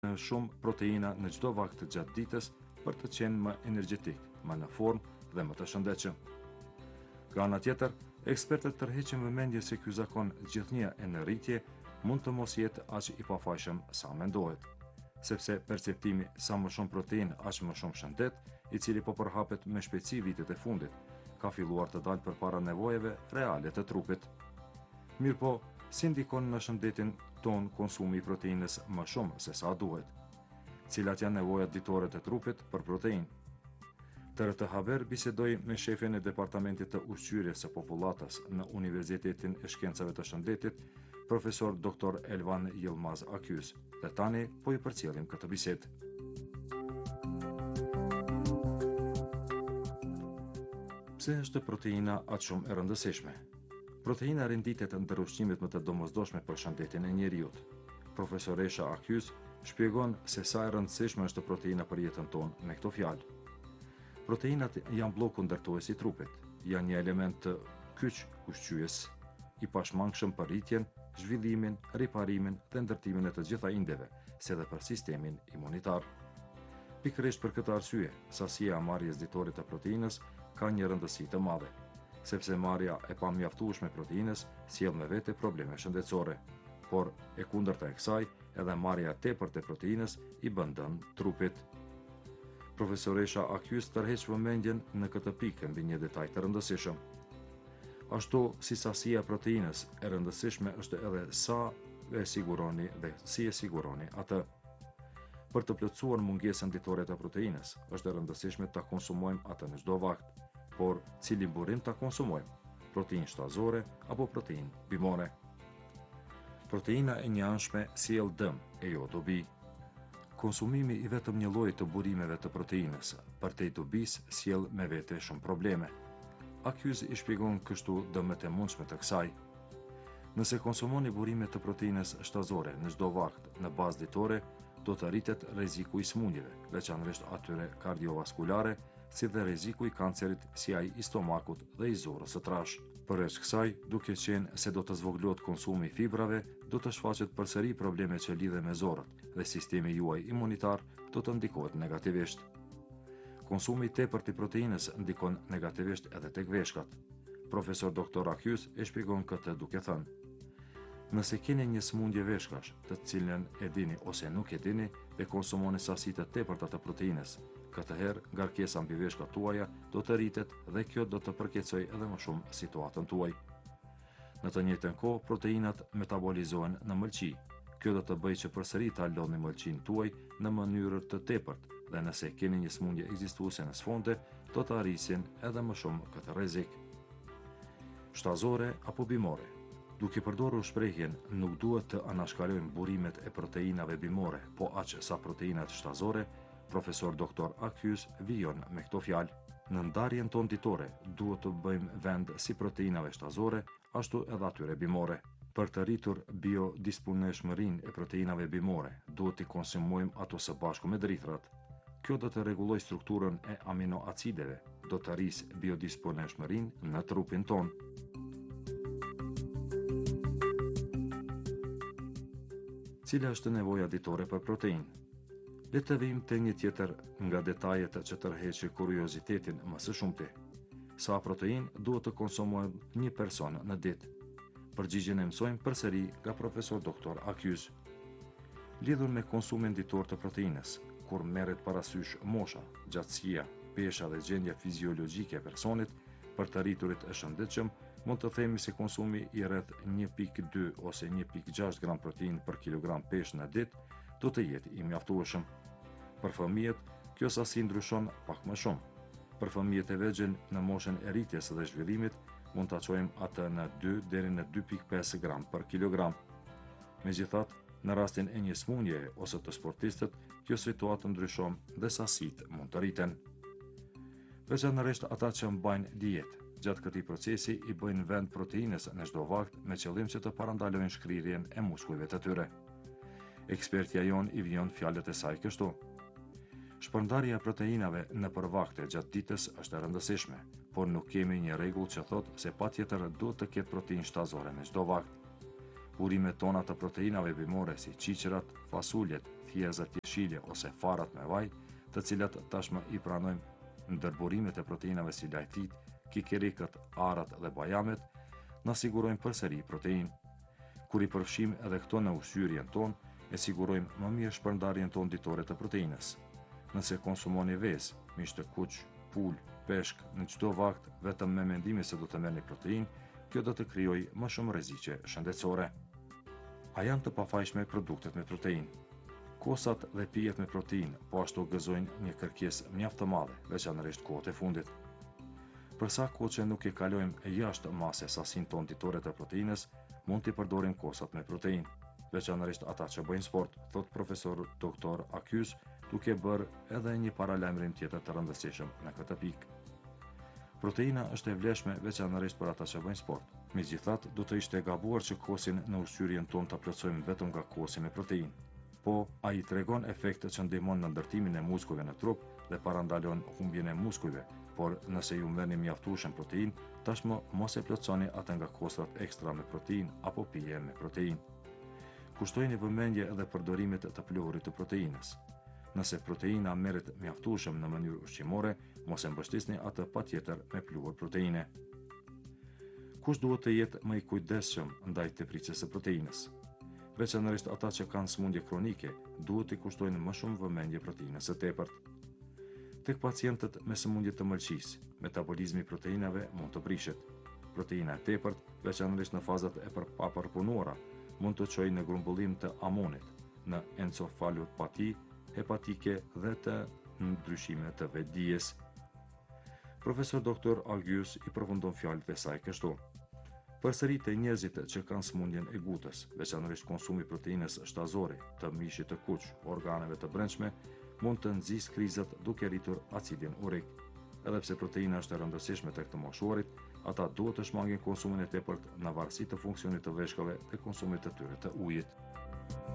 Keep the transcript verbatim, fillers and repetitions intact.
shumë proteina në çdo vakt gjatë ditës për të qenë më energjetik, më në formë dhe më të shëndetshëm. Nga ana tjetër, ekspertët tërheqin vëmendje se ky zakon gjithnjë e në rritje mund të mos jetë aq i pafajshëm sa mendohet, sepse perceptimi sa më shumë protein aq më shumë shëndet, i cili po përhapet me shpejtësi vitet e fundit, ka filluar të dalë përpara nevojeve reale të trupit. Mirpo, si ndikon në shëndetin ton konsumi i proteinës më shumë se sa duhet? Cilat janë nevojat ditore të trupit për protein? Të rrtë haber bisedoj me shefin e Departamentit të Ushqyerjes së Popullatës në Universitetin e Shkencave të Shëndetit, profesor doktor Elvan Yilmaz Akyus, dhe tani po i përcjellim këtë bisedë. Pse është proteina aq shumë e rëndësishme? Proteina renditet ndër ushqimet më të domosdoshme për shëndetin e njeriut. Profesoresha Akyus shpjegon se sa e rëndësishme është proteina për jetën tonë me këto fjalë. Proteinat janë bloku ndërtues i trupit, janë një element të kyç ushqyes, i pashmangshëm për rritjen, zhvillimin, riparimin dhe ndërtimin e të gjitha indeve, si dhe për sistemin imunitar. Pikërisht për këtë arsye, sasia e marrjes ditore të proteinës ka një rëndësi të madhe, sepse marrja e pamjaftueshme proteinës sjell me vete probleme shëndetësore, por e kundërta e kësaj, edhe marrja e tepërt e proteinës i bën dëm trupit. Profesoresha Akyus tërheq vëmendjen në këtë pikë mbi një detaj të rëndësishëm. Ashtu si sasia e proteinës e rëndësishme është edhe sa e siguroni dhe si e siguroni atë. Për të plotësuar mungesën ditore të proteinës, është e rëndësishme ta konsumojmë atë në çdo vakt, por cili burim ta konsumojmë, protein shtazore apo protein bimore. Proteina e njëanshme sjell dëm e jo dobi. Konsumimi i vetëm një lloji të burimeve të proteinës, përtej dobisë, sjell me vete shumë probleme. Akyus i shpjegon kështu dëmet e mundshme të kësaj. Nëse konsumoni burime të proteinës shtazore në çdo vakt në bazë ditore, do të rritet rreziku i smundjeve, veçanërisht atyre kardiovaskulare, si dhe rreziku i kancerit si ai i stomakut dhe i zorrës së trash. Përveç kësaj, duke qenë se do të zvoglohet konsumi i fibrave, do të shfaqet përsëri probleme që lidhen me zorët dhe sistemi juaj imunitar do të ndikohet negativisht. Konsumi i tepërt i proteinës ndikon negativisht edhe tek veshkat. Profesor doktor Akyus e shpjegon këtë duke thënë: nëse keni një smundje veshkash, të cilën e dini ose nuk e dini, dhe konsumoni sasi të tepërta të proteinës, këtë herë ngarkesa mbi veshkat tuaja do të rritet dhe kjo do të përkeqësojë edhe më shumë situatën tuaj. Në të njëjtën kohë, proteinat metabolizohen në mëlçi. Kjo do të bëjë që përsëri ta lodhni mëlçin tuaj në mënyrë të tepërt, dhe nëse keni një smundje ekzistuese në sfonde, do të arrisin edhe më shumë këtë rrezik. Shtazore apo bimore. Duke përdorur shprehjen nuk duhet të anashkalojmë burimet e proteinave bimore, po aq sa proteinat shtazore, profesor doktor Akyus vijon me këto fjalë: në ndarjen tonë ditore duhet të bëjmë vend si proteinave shtazore, ashtu edhe atyre bimore. Për të rritur biodisponeshmërinë e proteinave bimore, duhet të konsumojmë ato së bashku me drithrat. Kjo do të rregullojë strukturën e aminoacideve, do të rrisë biodisponeshmërinë në trupin tonë. Cila është nevoja ditore për protein? Le të vijmë te një tjetër nga detajet që tërheqin kuriozitetin më së shumti. Sa protein duhet të konsumojë një person në ditë? Përgjigjen e mësojmë përsëri nga profesor doktor Akyus. Lidhur me konsumin ditor të proteinës, kur merret parasysh mosha, gjatësia, pesha dhe gjendja fiziologjike e personit, për të rriturit e shëndetshëm, mund të themi se konsumi i rreth një pikë dy ose një pikë gjashtë gram protein për kilogram peshë në ditë do të jetë i mjaftueshëm. Për fëmijët, kjo sasi ndryshon pak më shumë. Për fëmijët e vegjël në moshën e rritjes dhe zhvillimit, mund ta çojmë atë në dy deri në dy pikë pesë gram për kilogram. Megjithatë, në rastin e një smundjeje ose të sportistët, kjo situatë ndryshon dhe sasitë mund të rriten. Veçanërisht ata që mbajnë dietë, gjatë këtij procesi i bëjnë vend proteinës në çdo vakt me qëllim që të parandalojnë shkrirjen e muskujve të tyre. Ekspertja jon i vijon fjalët e saj kështu: shpërndarja e proteinave në përvakte gjatë ditës është e rëndësishme, por nuk kemi një rregull që thotë se patjetër duhet të ketë protein shtazore në çdo vakt. Burimet tona të proteinave bimore si qiqërat, fasuljet, thjezat jeshile ose farat me vaj, të cilat tashmë i pranojmë ndërburimet e proteinave si lajthit, kikerikët, arat dhe bajamet, na sigurojmë përsëri protein. Kur i përfshim edhe këto në ushqyerjen tonë, e sigurojmë më mirë shpërndarjen tonë ditore të proteinës. Nëse konsumoni vezë, mish të kuq, pul, peshk në çdo vakt vetëm me mendimin se do të merrni protein, kjo do të krijojë më shumë rreziqe shëndetësore. A janë të pafajshme produktet me protein? Kosat dhe pijet me protein po ashtu gëzojnë një kërkesë mjaft të madhe, veçanërisht kohët e fundit. Përsa kohë që nuk i kalojmë jashtë masës sasinë tonë ditore të proteinës, mund t'i përdorim kosat me protein, veçanërisht ata që bëjnë sport, thot profesor doktor Akyus, duke bërë edhe një paralajmërim tjetër të rëndësishëm në këtë pikë. Proteina është e vlefshme veçanërisht për ata që bëjnë sport. Megjithatë, do të ishte e gabuar që kosin në ushqyerjen tonë ta plotësojmë vetëm nga kosi me protein. Po, ai tregon efekte që ndihmon në ndërtimin e muskujve në trup dhe parandalon humbjen e muskujve, por nëse ju merrni mjaftueshëm protein, tashmë mos e plotësoni atë nga kostrat ekstra me protein apo pije me protein. Kushtojini vëmendje edhe përdorimet të pluhurit të proteinës. Nëse proteina merret mjaftueshëm në mënyrë ushqimore, mos e mbështesni atë patjetër me pluhur proteine. Kush duhet të jetë më i kujdesshëm ndaj tepëricës së proteinës? Veçanërisht ata që kanë sëmundje kronike, duhet të kushtojnë më shumë vëmendje proteinës së tepërt. Tek pacientët me sëmundje të mëlçisë, metabolizmi i proteinave mund të prishet. Proteina e tepërt, veçanërisht në fazat e papërpunuara, mund të çojë në grumbullim të amonit, në encefalopati hepatike dhe të ndryshime të vetdijes. Profesor doktor Akyus i përfundon fjalët e saj kështu: Përsëri te njerëzit që kanë sëmundjen e gutës, veçanërisht konsumi proteinës shtazore, të mishit të kuq, organeve të brendshme, mund të nxjisë krizat duke rritur acidin urik. Edhe pse proteina është e rëndësishme tek të moshuarit, ata duhet të shmangin konsumin e tepërt në varësi të funksionit të veshkave dhe konsumit të tyre të ujit.